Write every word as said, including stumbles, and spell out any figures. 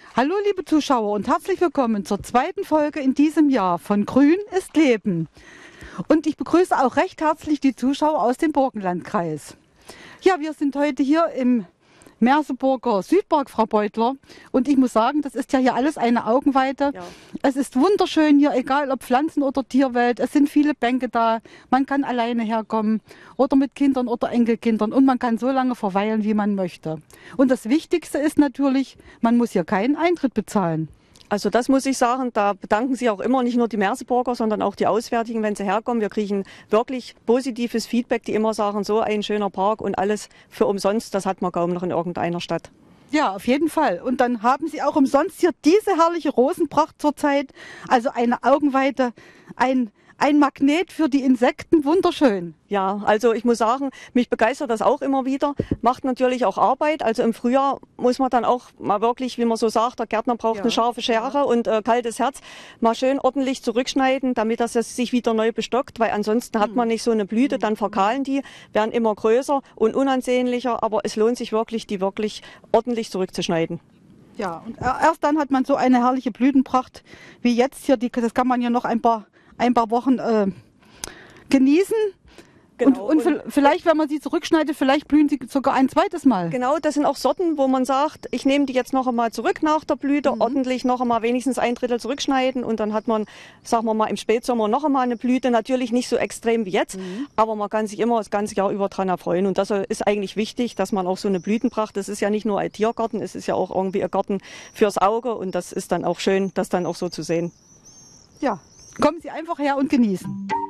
Hallo liebe Zuschauer und herzlich willkommen zur zweiten Folge in diesem Jahr von Grün ist Leben. Und ich begrüße auch recht herzlich die Zuschauer aus dem Burgenlandkreis. Ja, wir sind heute hier im Merseburger Südpark, Frau Beutler. Und ich muss sagen, das ist ja hier alles eine Augenweide. Ja. Es ist wunderschön hier, egal ob Pflanzen- oder Tierwelt. Es sind viele Bänke da. Man kann alleine herkommen oder mit Kindern oder Enkelkindern. Und man kann so lange verweilen, wie man möchte. Und das Wichtigste ist natürlich, man muss hier keinen Eintritt bezahlen. Also das muss ich sagen, da bedanken sich auch immer nicht nur die Merseburger, sondern auch die Auswärtigen, wenn sie herkommen. Wir kriegen wirklich positives Feedback, die immer sagen, so ein schöner Park und alles für umsonst, das hat man kaum noch in irgendeiner Stadt. Ja, auf jeden Fall. Und dann haben Sie auch umsonst hier diese herrliche Rosenpracht zurzeit. Also eine Augenweide, ein, ein Magnet für die Insekten, wunderschön. Ja, also ich muss sagen, mich begeistert das auch immer wieder. Macht natürlich auch Arbeit. Also im Frühjahr muss man dann auch mal wirklich, wie man so sagt, der Gärtner braucht ja eine scharfe Schere ja. und äh, kaltes Herz, mal schön ordentlich zurückschneiden, damit das sich wieder neu bestockt, weil ansonsten hat man nicht so eine Blüte, dann verkahlen die, werden immer größer und unansehnlicher, aber es lohnt sich wirklich, die wirklich ordentlich zurückzuschneiden. Ja, und erst dann hat man so eine herrliche Blütenpracht wie jetzt hier, die, das kann man ja noch ein paar, ein paar Wochen äh, genießen. Genau. Und, und, und vielleicht, wenn man sie zurückschneidet, vielleicht blühen sie sogar ein zweites Mal. Genau, das sind auch Sorten, wo man sagt, ich nehme die jetzt noch einmal zurück nach der Blüte, mhm. ordentlich noch einmal wenigstens ein Drittel zurückschneiden und dann hat man, sagen wir mal, im Spätsommer noch einmal eine Blüte. Natürlich nicht so extrem wie jetzt, mhm. aber man kann sich immer das ganze Jahr über dran erfreuen. Und das ist eigentlich wichtig, dass man auch so eine Blütenpracht, das ist ja nicht nur ein Tiergarten, es ist ja auch irgendwie ein Garten fürs Auge und das ist dann auch schön, das dann auch so zu sehen. Ja, kommen Sie einfach her und genießen.